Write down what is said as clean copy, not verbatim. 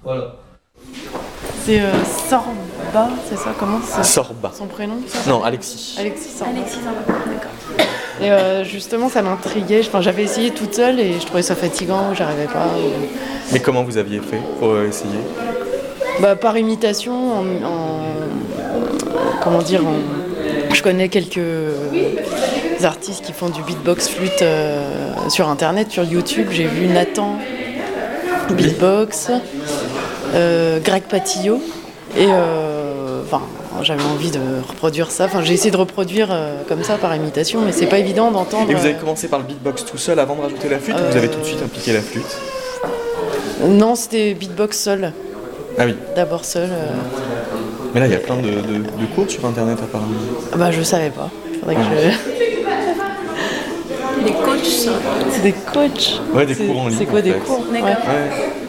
Voilà. C'est Sorba, c'est ça? Comment c'est Sorba. son prénom, ça? Non, Alexis. Alexis Sorba. Alexis Sorba, d'accord. Et justement, ça m'intriguait. Enfin, j'avais essayé toute seule et je trouvais ça fatigant, j'arrivais pas. Mais comment vous aviez fait pour essayer? Bah, par imitation, comment dire, je connais quelques artistes qui font du beatbox flûte sur internet, sur YouTube. J'ai vu Nathan beatbox, Greg Patillot et j'avais envie de reproduire ça. Enfin, j'ai essayé de reproduire comme ça par imitation, mais c'est pas évident d'entendre. Et vous avez commencé par le beatbox tout seul avant de rajouter la flûte ou vous avez tout de suite impliqué la flûte? Non, c'était beatbox seul. Ah oui. D'abord seul. Mais là, il y a plein de cours sur internet apparemment. Bah, je savais pas. Faudrait que Des coachs, ça. C'est des coachs. Ouais, des cours en ligne. C'est quoi en des fait. cours? D'accord. Ouais.